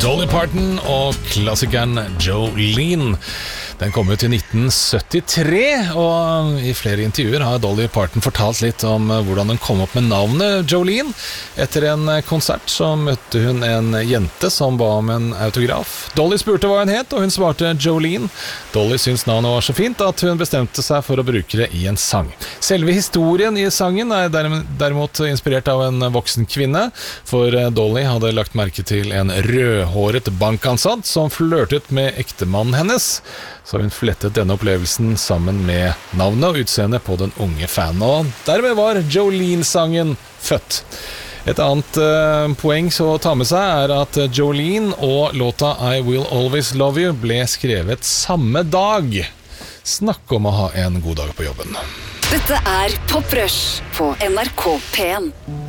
Dolly Parton og klassikeren Jolene. Den kom ut i 1973, og i flere intervjuer har Dolly Parton fortalt litt om hvordan hun kom opp med navnet Jolene. Etter en konsert så møtte hun en jente som ba om en autograf. Dolly spurte hva hun het, og hun svarte Jolene. Dolly syntes navnet var så fint at hun bestemte seg for å bruke det i en sang. Selve historien i sangen er derimot inspirert av en voksen kvinne, for Dolly hadde lagt merke til en rødhåret bankansatt som flørtet med ektemannen hennes. Så hun flettet denne opplevelsen sammen med navnet og utseendet på den unge fanen, og dermed var Jolene-sangen født. Et annet poeng å ta med seg er at Jolene og låta I Will Always Love You ble skrevet samme dag. Snakk om å ha en god dag på jobben. Dette er Pop Rush på NRK P1.